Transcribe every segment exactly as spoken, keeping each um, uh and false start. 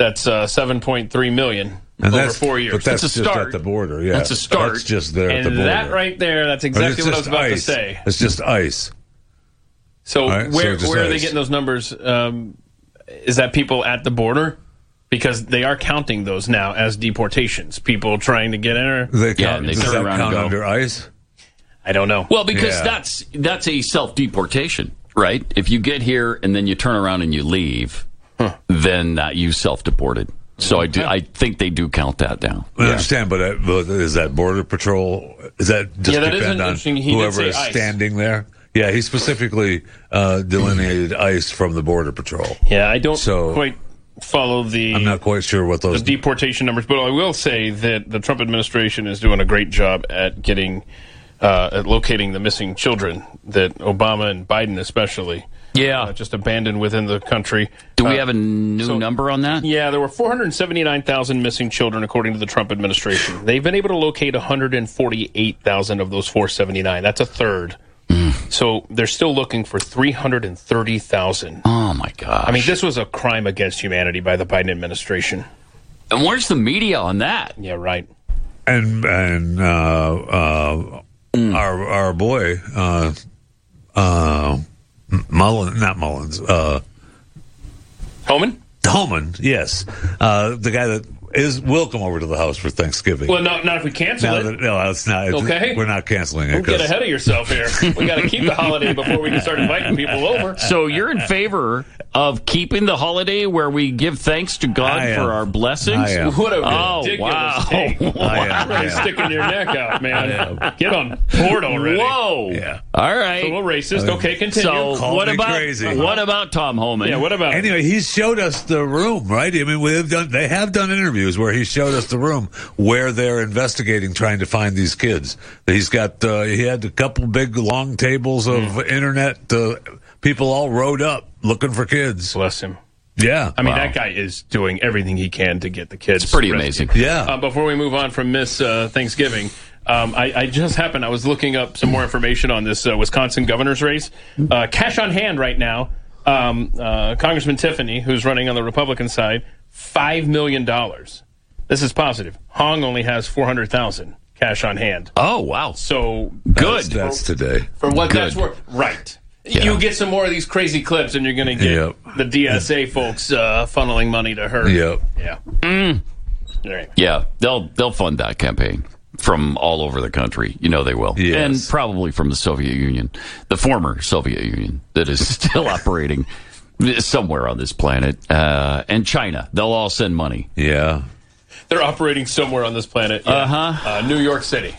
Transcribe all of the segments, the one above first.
That's uh, seven point three million and over four years. But that's it's a just start. at the border. Yeah, That's a start. That's just there and at the border. that right there, that's exactly what I was about ice. to say. It's just ice. So right, where so where ice. are they getting those numbers? Um, is that people at the border? Because they are counting those now as deportations. People trying to get in. Or, They Yeah, count, they does turn that around count and go. under ice? I don't know. Well, because Yeah. that's that's a self-deportation, right? If you get here and then you turn around and you leave, huh. then uh, you self-deported. So I do. I think they do count that down. I understand, but, uh, but is that border patrol? Is that just Yeah, that is depend on interesting. He did whoever say is ice. standing there? Yeah, he specifically uh, delineated ICE from the border patrol. Yeah, I don't So, quite follow the I'm not quite sure what the those. deportation numbers, but I will say that the Trump administration is doing a great job at getting uh, at locating the missing children that Obama and Biden especially Yeah. uh, just abandoned within the country. Do we Uh, have a new so- number on that? Yeah, there were four hundred seventy-nine thousand missing children, according to the Trump administration. They've been able to locate one hundred forty-eight thousand of those four hundred seventy-nine. That's a third. Mm. So they're still looking for three hundred thirty thousand. Oh, my gosh. I mean, this was a crime against humanity by the Biden administration. And where's the media on that? Yeah, right. and and uh, uh, Mm. our our boy uh, uh, Mullen, not Mullins, uh, Homan? Holman, yes, uh, the guy that is will come over to the house for Thanksgiving. Well, not, not if we cancel Now it. that- no, it's not. It's- Okay. We're not canceling it. Don't get 'cause- ahead of yourself here. We got to keep the holiday before we can start inviting people over. So you're in favor of keeping the holiday where we give thanks to God I am. for our blessings? I am. What a Oh, ridiculous wow. take. I am, You're really yeah. sticking your neck out, man. Get on board already. Whoa. Yeah. All right. A little racist. Okay, continue. So Call what me about crazy. what about Tom Homan? yeah, what about Anyway, he showed us the room, right? I mean, we've done. They have done interviews where he showed us the room where they're investigating, trying to find these kids. He's got. Uh, he had a couple big long tables of Mm. internet uh, people all rode up looking for kids. Bless him. Yeah, I mean, Wow. that guy is doing everything he can to get the kids. It's pretty rescued. amazing. yeah. Uh, before we move on from Miss uh, Thanksgiving, um, I, I just happened, I was looking up some more information on this uh, Wisconsin governor's race. Uh, cash on hand right now, um, uh, Congressman Tiffany, who's running on the Republican side, five million dollars. This is positive. Hong only has four hundred thousand dollars cash on hand. Oh, wow. So Good. That's, that's today. for what Good. that's worth, right. Yeah. You get some more of these crazy clips, and you're going to get Yep. the D S A folks uh, funneling money to her. Yep. Yeah. Mm. All right. Yeah, they'll they'll fund that campaign from all over the country. You know they will. Yes. And probably from the Soviet Union, the former Soviet Union that is still operating somewhere on this planet, uh, and China. They'll all send money. Yeah. They're operating somewhere on this planet. Yeah. Uh-huh. Uh, New York City.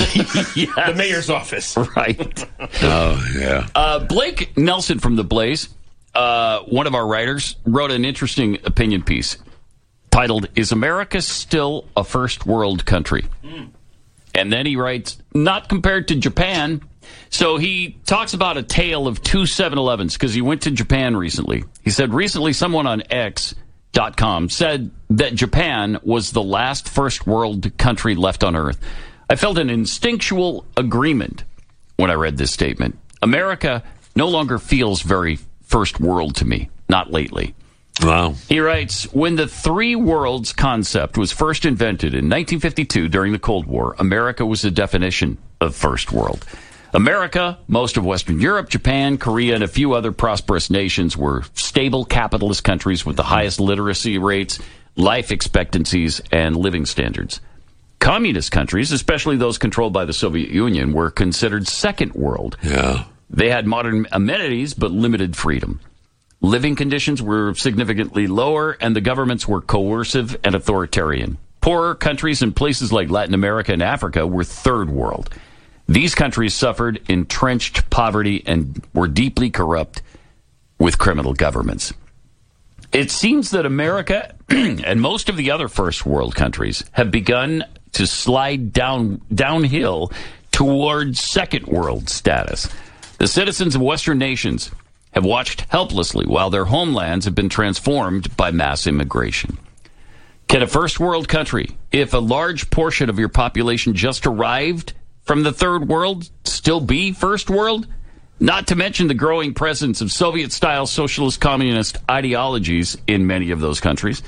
The mayor's office. Right. Oh, yeah. Uh, Blake Nelson from The Blaze, uh, one of our writers, wrote an interesting opinion piece titled, "Is America Still a First World Country?" Mm. And then he writes, "Not compared to Japan." So he talks about a tale of two seven elevens because he went to Japan recently. He said, recently someone on X dot com said that Japan was the last first world country left on Earth. I felt an instinctual agreement when I read this statement. America no longer feels very first world to me, not lately. Wow. He writes, when the three worlds concept was first invented in nineteen fifty-two during the Cold War, America was the definition of first world. America, most of Western Europe, Japan, Korea, and a few other prosperous nations were stable capitalist countries with the highest literacy rates, life expectancies, and living standards. Communist countries, especially those controlled by the Soviet Union, were considered second world. Yeah. They had modern amenities but limited freedom. Living conditions were significantly lower, and the governments were coercive and authoritarian. Poorer countries in places like Latin America and Africa were third world. These countries suffered entrenched poverty and were deeply corrupt with criminal governments. It seems that America and most of the other first world countries have begun to slide down downhill towards second world status. The citizens of Western nations have watched helplessly while their homelands have been transformed by mass immigration. Can a first world country, if a large portion of your population just arrived from the third world, still be first world? Not to mention the growing presence of Soviet-style socialist communist ideologies in many of those countries.